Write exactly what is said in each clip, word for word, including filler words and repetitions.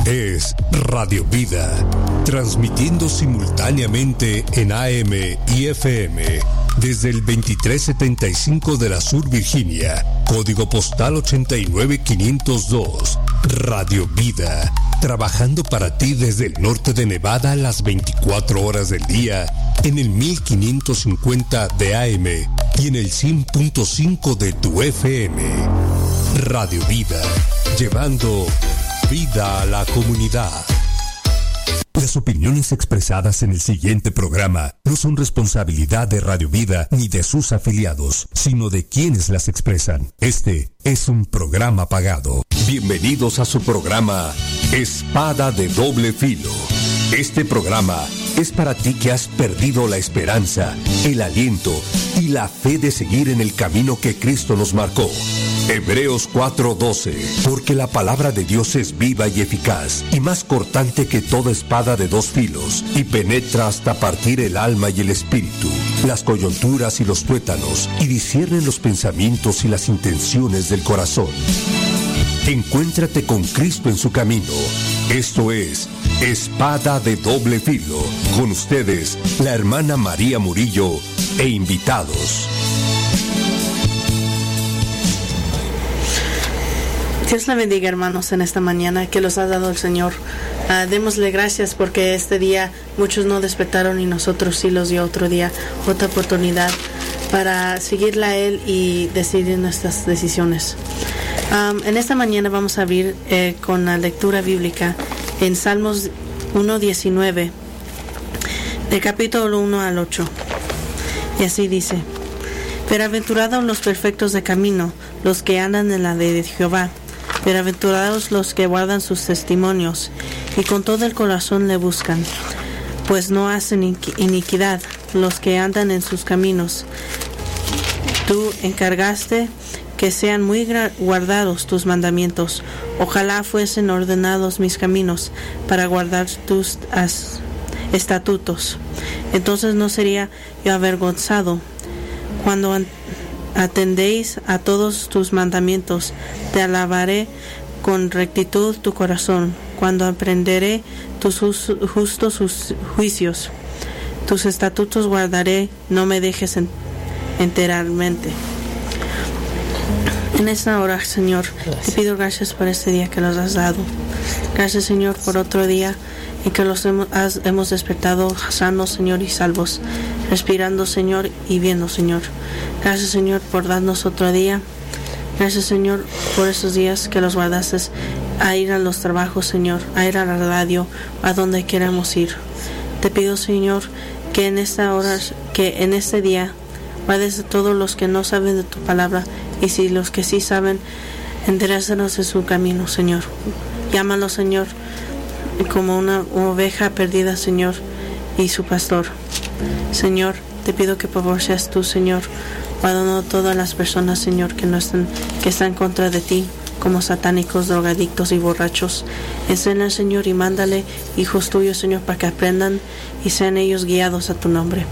es Radio Vida, transmitiendo simultáneamente en A M y F M desde el veintitrés setenta y cinco de la Sur Virginia, código postal ochenta y nueve quinientos dos. Radio Vida, trabajando para ti desde el norte de Nevada las veinticuatro horas del día en el mil quinientos cincuenta de A M y en el cien punto cinco de tu F M. Radio Vida, llevando vida a la comunidad. Las opiniones expresadas en el siguiente programa no son responsabilidad de Radio Vida ni de sus afiliados, sino de quienes las expresan. Este es un programa pagado. Bienvenidos a su programa Espada de Doble Filo. Este programa es para ti que has perdido la esperanza, el aliento y la fe de seguir en el camino que Cristo nos marcó. Hebreos cuatro doce, porque la palabra de Dios es viva y eficaz, y más cortante que toda espada de dos filos, y penetra hasta partir el alma y el espíritu, las coyunturas y los tuétanos, y discierne los pensamientos y las intenciones del corazón. Encuéntrate con Cristo en su camino. Esto es Espada de Doble Filo. Con ustedes, la hermana María Murillo e invitados. Dios le bendiga, hermanos, en esta mañana que los ha dado el Señor. Uh, démosle gracias porque este día muchos no despertaron y nosotros sí los dio otro día, otra oportunidad para seguirle a Él y decidir nuestras decisiones. Um, en esta mañana vamos a abrir eh, con la lectura bíblica en Salmos uno diecinueve, del capítulo uno al ocho. Y así dice: Bienaventurados los perfectos de camino, los que andan en la ley de Jehová. Bienaventurados los que guardan sus testimonios y con todo el corazón le buscan, pues no hacen iniquidad los que andan en sus caminos. Tú encargaste que sean muy guardados tus mandamientos. Ojalá fuesen ordenados mis caminos para guardar tus as, estatutos. Entonces no sería yo avergonzado. Cuando atendéis a todos tus mandamientos, te alabaré con rectitud tu corazón. Cuando aprenderé tus justos juicios, tus estatutos guardaré, no me dejes enteramente. En esta hora, Señor, gracias. Te pido gracias por este día que nos has dado. Gracias, Señor, por otro día en que los hemos, has, hemos despertado sanos, Señor, y salvos, respirando, Señor, y viendo, Señor. Gracias, Señor, por darnos otro día. Gracias, Señor, por estos días que los guardaste a ir a los trabajos, Señor, a ir a la radio, a donde queramos ir. Te pido, Señor, que en esta hora, que en este día, guardes a todos los que no saben de tu palabra, y si los que sí saben, enderézanos en su camino, Señor. Llámalos, Señor, como una oveja perdida, Señor, y su pastor. Señor, te pido que por favor seas tú, Señor, guardando a todas las personas, Señor, que no están, que están contra de ti, como satánicos, drogadictos y borrachos. Enséñale, Señor, y mándale hijos tuyos, Señor, para que aprendan y sean ellos guiados a tu nombre.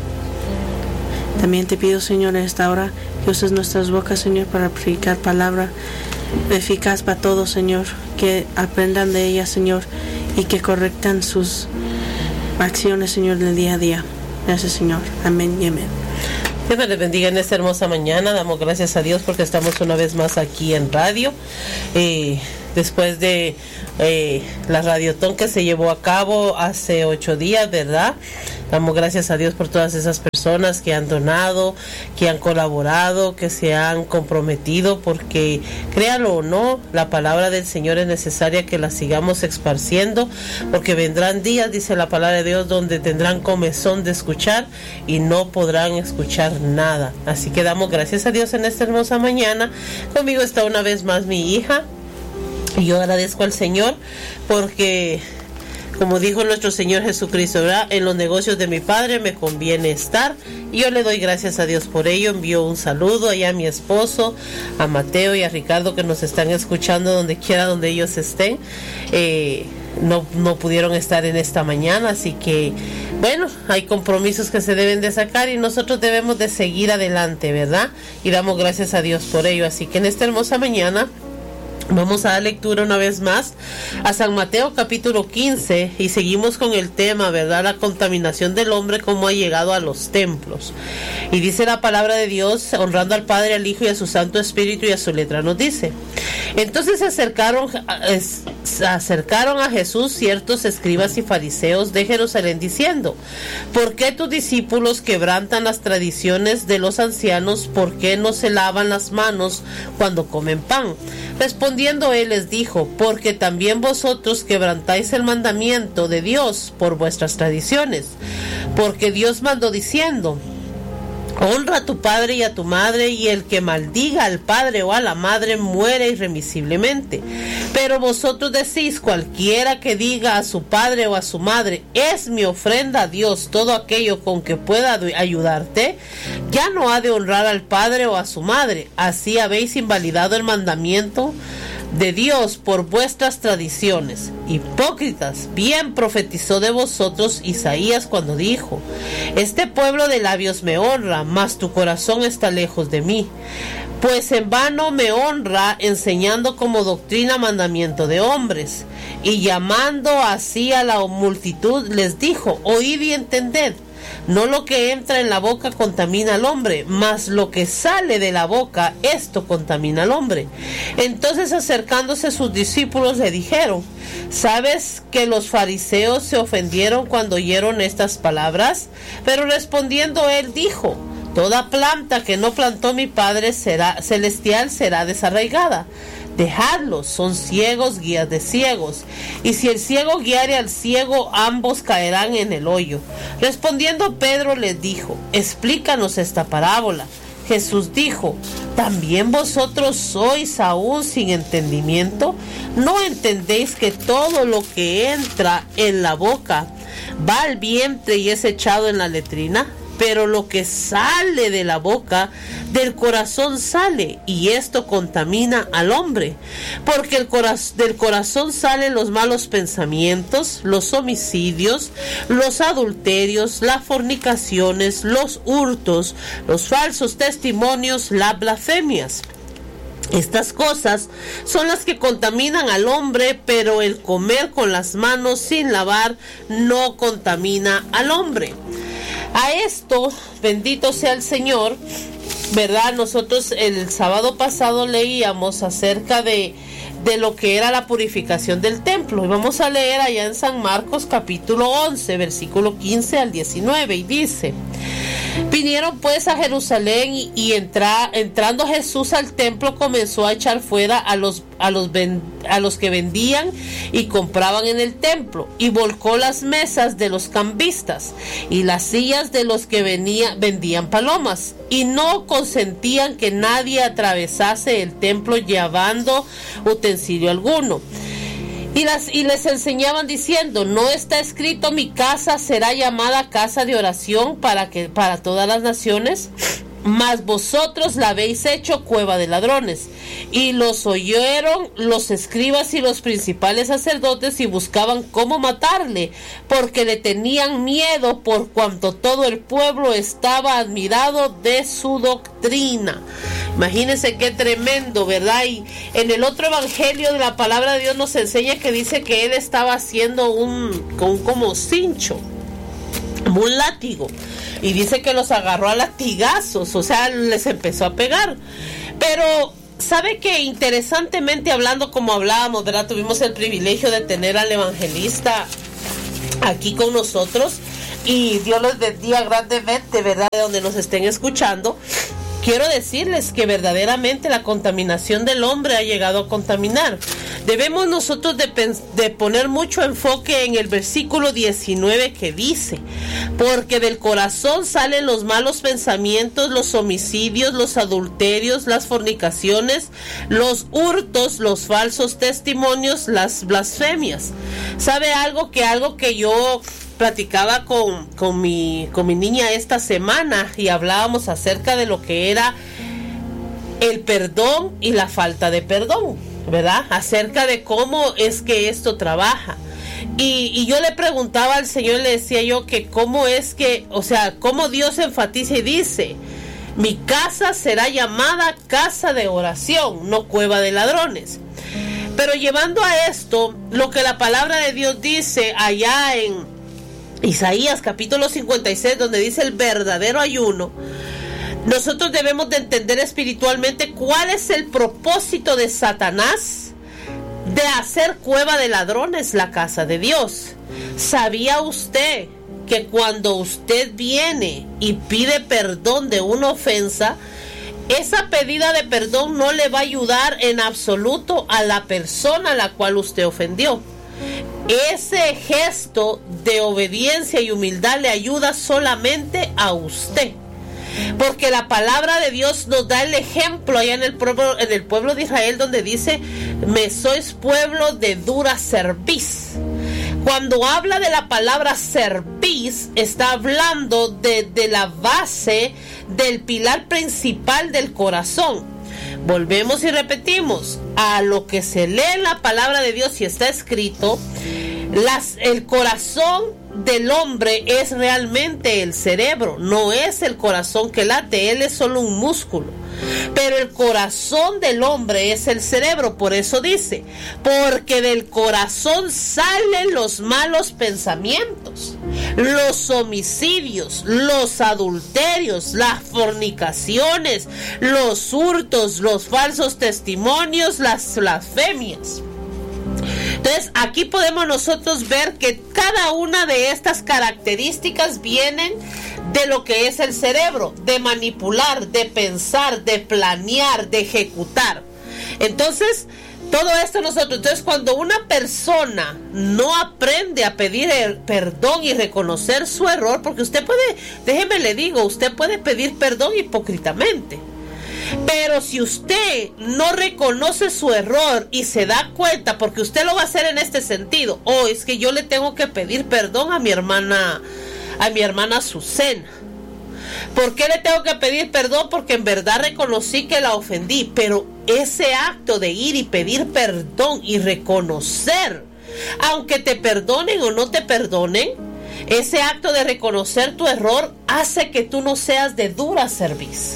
También te pido, Señor, en esta hora que uses nuestras bocas, Señor, para predicar palabra eficaz para todos, Señor, que aprendan de ella, Señor, y que correctan sus acciones, Señor, del día a día. Gracias, Señor. Amén y amén. Dios les bendiga en esta hermosa mañana. Damos gracias a Dios porque estamos una vez más aquí en radio. Eh, después de eh, la radiotón que se llevó a cabo hace ocho días, ¿verdad? Damos gracias a Dios por todas esas personas que han donado, que han colaborado, que se han comprometido, porque créalo o no, la palabra del Señor es necesaria que la sigamos esparciendo, porque vendrán días, dice la palabra de Dios, donde tendrán comezón de escuchar y no podrán escuchar nada. Así que damos gracias a Dios en esta hermosa mañana. Conmigo está una vez más mi hija, y yo agradezco al Señor porque, como dijo nuestro Señor Jesucristo, ¿verdad? En los negocios de mi Padre me conviene estar, y yo le doy gracias a Dios por ello. Envío un saludo allá a mi esposo, a Mateo y a Ricardo, que nos están escuchando donde quiera donde ellos estén. Eh, no, no pudieron estar en esta mañana, así que bueno, hay compromisos que se deben de sacar y nosotros debemos de seguir adelante, ¿verdad? Y damos gracias a Dios por ello. Así que en esta hermosa mañana Vamos a dar lectura una vez más a San Mateo capítulo quince y seguimos con el tema, ¿verdad? La contaminación del hombre, cómo ha llegado a los templos. Y dice la palabra de Dios, honrando al Padre, al Hijo y a su Santo Espíritu, y a su letra nos dice: entonces se acercaron, se acercaron a Jesús ciertos escribas y fariseos de Jerusalén diciendo: ¿por qué tus discípulos quebrantan las tradiciones de los ancianos? ¿Por qué no se lavan las manos cuando comen pan? Respondiendo él les dijo: porque también vosotros quebrantáis el mandamiento de Dios por vuestras tradiciones. Porque Dios mandó diciendo: honra a tu padre y a tu madre, y el que maldiga al padre o a la madre muere irremisiblemente. Pero vosotros decís: cualquiera que diga a su padre o a su madre, es mi ofrenda a Dios, todo aquello con que pueda ayudarte, ya no ha de honrar al padre o a su madre. Así habéis invalidado el mandamiento de Dios por vuestras tradiciones. Hipócritas, bien profetizó de vosotros Isaías cuando dijo: este pueblo de labios me honra, mas tu corazón está lejos de mí. Pues en vano me honra, enseñando como doctrina mandamiento de hombres. Y llamando así a la multitud les dijo: oíd y entended. No lo que entra en la boca contamina al hombre, mas lo que sale de la boca, esto contamina al hombre. Entonces, acercándose sus discípulos, le dijeron: ¿sabes que los fariseos se ofendieron cuando oyeron estas palabras? Pero respondiendo él dijo: toda planta que no plantó mi Padre será celestial será desarraigada. Dejadlos, son ciegos, guías de ciegos. Y si el ciego guiare al ciego, ambos caerán en el hoyo. Respondiendo Pedro les dijo: explícanos esta parábola. Jesús dijo: ¿también vosotros sois aún sin entendimiento? ¿No entendéis que todo lo que entra en la boca va al vientre y es echado en la letrina? Pero lo que sale de la boca, del corazón sale, y esto contamina al hombre. Porque el coraz- del corazón salen los malos pensamientos, los homicidios, los adulterios, las fornicaciones, los hurtos, los falsos testimonios, las blasfemias. Estas cosas son las que contaminan al hombre, pero el comer con las manos sin lavar no contamina al hombre. A esto, bendito sea el Señor, ¿verdad? Nosotros el sábado pasado leíamos acerca de, de lo que era la purificación del templo. Y vamos a leer allá en San Marcos capítulo once, versículo quince al diecinueve, y dice: vinieron pues a Jerusalén y, y entra, entrando Jesús al templo comenzó a echar fuera a los, a, los ven, a los que vendían y compraban en el templo, y volcó las mesas de los cambistas y las sillas de los que venía, vendían palomas, y no consentían que nadie atravesase el templo llevando utensilio alguno. Y, las, y les enseñaban diciendo: no está escrito, mi casa será llamada casa de oración para, que, para todas las naciones, mas vosotros la habéis hecho cueva de ladrones. Y los oyeron los escribas y los principales sacerdotes y buscaban cómo matarle, porque le tenían miedo, por cuanto todo el pueblo estaba admirado de su doctrina. Imagínense qué tremendo, ¿verdad? Y en el otro evangelio de la palabra de Dios nos enseña que dice que él estaba haciendo un, un como cincho, un látigo, y dice que los agarró a latigazos, o sea, les empezó a pegar. Pero sabe que interesantemente hablando, como hablábamos, ¿verdad? Tuvimos el privilegio de tener al evangelista aquí con nosotros, y Dios les bendiga grandemente, ¿verdad? De donde nos estén escuchando. Quiero decirles que verdaderamente la contaminación del hombre ha llegado a contaminar. Debemos nosotros de, de poner mucho enfoque en el versículo diecinueve que dice: porque del corazón salen los malos pensamientos, los homicidios, los adulterios, las fornicaciones, los hurtos, los falsos testimonios, las blasfemias. ¿Sabe algo? Que algo que yo platicaba con, con, mi, con mi niña esta semana, y hablábamos acerca de lo que era el perdón y la falta de perdón, ¿verdad? Acerca de cómo es que esto trabaja. Y, y yo le preguntaba al Señor, le decía yo que cómo es que, o sea, cómo Dios enfatiza y dice: Mi casa será llamada casa de oración, no cueva de ladrones. Pero llevando a esto, lo que la palabra de Dios dice allá en Isaías capítulo cincuenta y seis, donde dice el verdadero ayuno, nosotros debemos de entender espiritualmente cuál es el propósito de Satanás de hacer cueva de ladrones la casa de Dios. ¿Sabía usted que cuando usted viene y pide perdón de una ofensa, esa pedida de perdón no le va a ayudar en absoluto a la persona a la cual usted ofendió? Ese gesto de obediencia y humildad le ayuda solamente a usted, porque la palabra de Dios nos da el ejemplo allá en el pueblo, en el pueblo de Israel, donde dice: me sois pueblo de dura cerviz. Cuando habla de la palabra cerviz, está hablando de, de la base del pilar principal del corazón. Volvemos y repetimos, a lo que se lee en la palabra de Dios y está escrito, las, el corazón del hombre es realmente el cerebro, no es el corazón que late, él es solo un músculo. Pero el corazón del hombre es el cerebro. Por eso dice: porque del corazón salen los malos pensamientos, los homicidios, los adulterios, las fornicaciones, los hurtos, los falsos testimonios, las blasfemias. Entonces aquí podemos nosotros ver que cada una de estas características vienen de lo que es el cerebro, de manipular, de pensar, de planear, de ejecutar. Entonces, todo esto nosotros, entonces cuando una persona no aprende a pedir el perdón y reconocer su error, porque usted puede, déjeme le digo, usted puede pedir perdón hipócritamente, pero si usted no reconoce su error y se da cuenta, porque usted lo va a hacer en este sentido: oh, es que yo le tengo que pedir perdón a mi hermana, a mi hermana Azucena. ¿Por qué le tengo que pedir perdón? Porque en verdad reconocí que la ofendí. Pero ese acto de ir y pedir perdón y reconocer, aunque te perdonen o no te perdonen, ese acto de reconocer tu error hace que tú no seas de dura cerviz.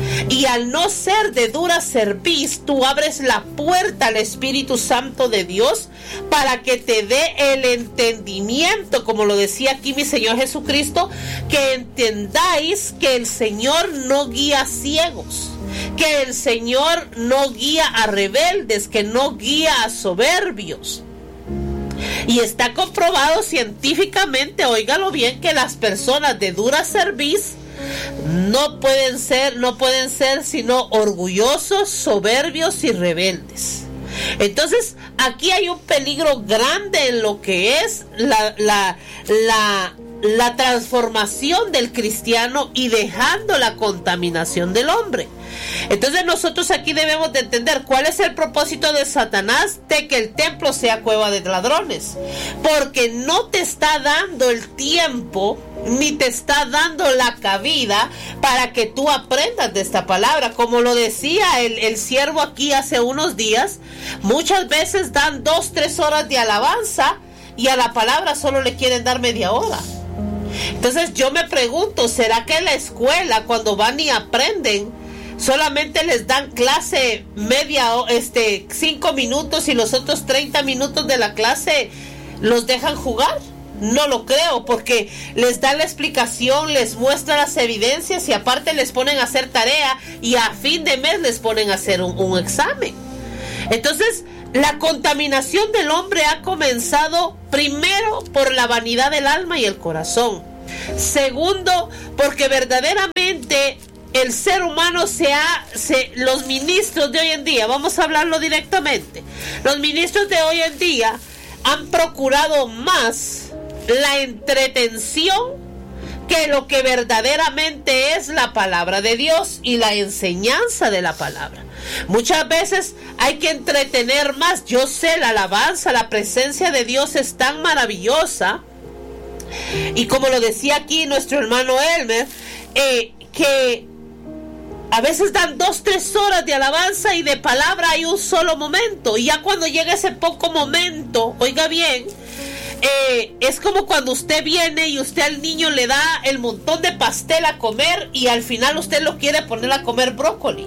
Y al no ser de dura cerviz, tú abres la puerta al Espíritu Santo de Dios para que te dé el entendimiento, como lo decía aquí mi Señor Jesucristo, que entendáis que el Señor no guía ciegos, que el Señor no guía a rebeldes, que no guía a soberbios. Y está comprobado científicamente, óigalo bien, que las personas de dura cerviz no pueden ser, no pueden ser sino orgullosos, soberbios y rebeldes. Entonces, aquí hay un peligro grande en lo que es la, la, la, la transformación del cristiano y dejando la contaminación del hombre. Entonces nosotros aquí debemos de entender cuál es el propósito de Satanás de que el templo sea cueva de ladrones, porque no te está dando el tiempo ni te está dando la cabida para que tú aprendas de esta palabra. Como lo decía el, el siervo aquí hace unos días, muchas veces dan dos, tres horas de alabanza y a la palabra solo le quieren dar media hora. Entonces yo me pregunto, ¿será que en la escuela cuando van y aprenden solamente les dan clase media, este, cinco minutos y los otros treinta minutos de la clase los dejan jugar? No lo creo, porque les dan la explicación, les muestran las evidencias y aparte les ponen a hacer tarea y a fin de mes les ponen a hacer un, un examen. Entonces, la contaminación del hombre ha comenzado primero por la vanidad del alma y el corazón. Segundo, porque verdaderamente el ser humano se ha, se, los ministros de hoy en día, vamos a hablarlo directamente, los ministros de hoy en día han procurado más la entretención que lo que verdaderamente es la palabra de Dios y la enseñanza de la palabra. Muchas veces hay que entretener más. Yo sé, la alabanza, la presencia de Dios es tan maravillosa, y como lo decía aquí nuestro hermano Elmer, eh, que a veces dan dos, tres horas de alabanza y de palabra hay un solo momento, y ya cuando llega ese poco momento, oiga bien, eh, es como cuando usted viene y usted al niño le da el montón de pastel a comer y al final usted lo quiere poner a comer brócoli.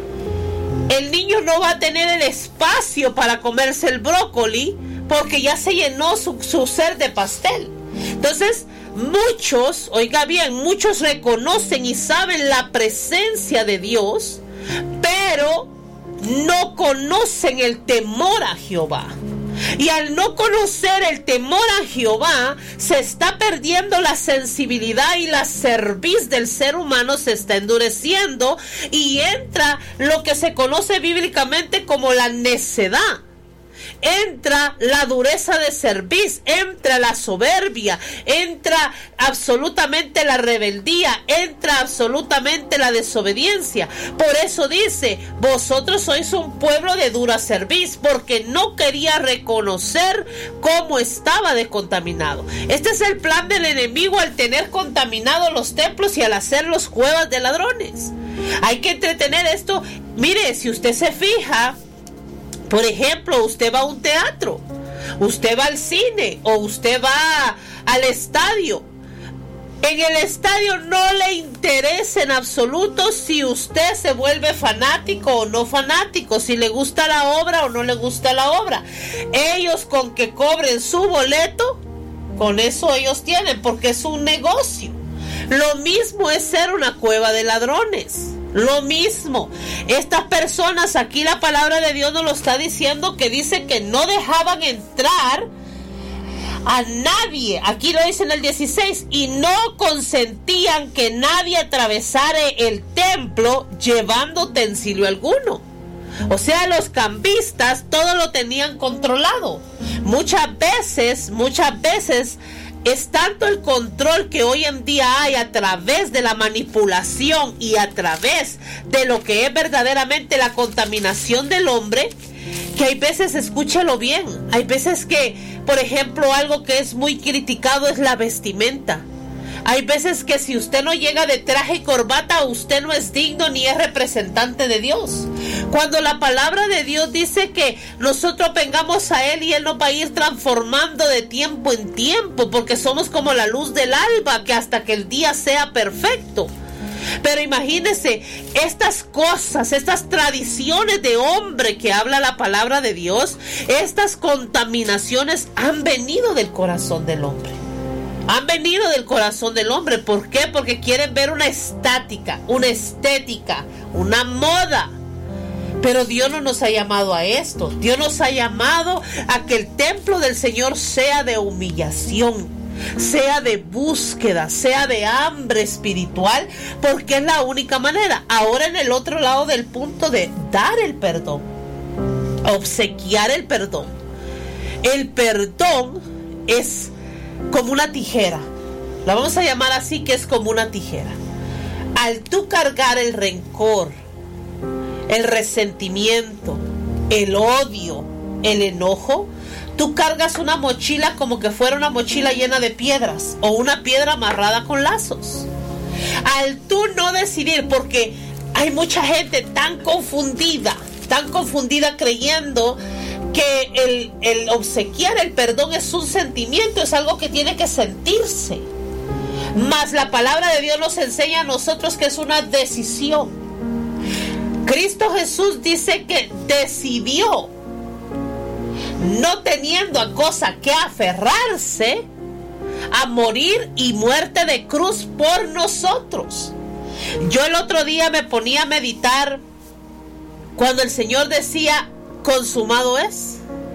El niño no va a tener el espacio para comerse el brócoli porque ya se llenó su, su ser de pastel. Entonces, muchos, oiga bien, muchos reconocen y saben la presencia de Dios, pero no conocen el temor a Jehová. Y al no conocer el temor a Jehová, se está perdiendo la sensibilidad y la cerviz del ser humano se está endureciendo y entra lo que se conoce bíblicamente como la necedad. Entra la dureza de cerviz, entra la soberbia, entra absolutamente la rebeldía, entra absolutamente la desobediencia. Por eso dice, vosotros sois un pueblo de dura cerviz, porque no quería reconocer cómo estaba de contaminado. Este es el plan del enemigo al tener contaminados los templos y al hacerlos cuevas de ladrones. Hay que entretener esto. Mire, si usted se fija, por ejemplo, usted va a un teatro, usted va al cine o usted va al estadio. En el estadio no le interesa en absoluto si usted se vuelve fanático o no fanático, si le gusta la obra o no le gusta la obra. Ellos con que cobren su boleto, con eso ellos tienen, porque es un negocio. Lo mismo es ser una cueva de ladrones. Lo mismo, estas personas, aquí la palabra de Dios nos lo está diciendo, que dice que no dejaban entrar a nadie, aquí lo dice en el dieciséis, y no consentían que nadie atravesara el templo llevando utensilio alguno. O sea, los cambistas todo lo tenían controlado. Muchas veces, muchas veces es tanto el control que hoy en día hay a través de la manipulación y a través de lo que es verdaderamente la contaminación del hombre, que hay veces, escúchalo bien, hay veces que, por ejemplo, algo que es muy criticado es la vestimenta. Hay veces que si usted no llega de traje y corbata, usted no es digno ni es representante de Dios. Cuando la palabra de Dios dice que nosotros vengamos a Él y Él nos va a ir transformando de tiempo en tiempo, porque somos como la luz del alba, que hasta que el día sea perfecto. Pero imagínense, estas cosas, estas tradiciones de hombre que habla la palabra de Dios, estas contaminaciones han venido del corazón del hombre. Han venido del corazón del hombre. ¿Por qué? Porque quieren ver una estática, una estética, una moda. Pero Dios no nos ha llamado a esto. Dios nos ha llamado a que el templo del Señor sea de humillación, sea de búsqueda, sea de hambre espiritual, porque es la única manera. Ahora en el otro lado del punto de dar el perdón, obsequiar el perdón. El perdón es como una tijera, la vamos a llamar así, que es como una tijera. Al tú cargar el rencor, el resentimiento, el odio, el enojo, tú cargas una mochila como que fuera una mochila llena de piedras o una piedra amarrada con lazos. Al tú no decidir, porque hay mucha gente tan confundida, tan confundida creyendo que el, el obsequiar el perdón es un sentimiento, es algo que tiene que sentirse. Mas la palabra de Dios nos enseña a nosotros que es una decisión. Cristo Jesús dice que decidió, no teniendo a cosa que aferrarse, a morir y muerte de cruz por nosotros. Yo el otro día me ponía a meditar cuando el Señor decía: consumado es.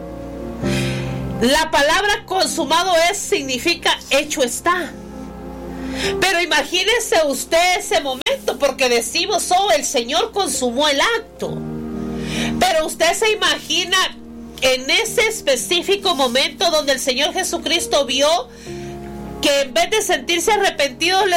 La palabra consumado es significa hecho está. Pero imagínese usted ese momento, porque decimos, oh, el Señor consumó el acto. Pero usted se imagina en ese específico momento donde el Señor Jesucristo vio que en vez de sentirse arrepentido, le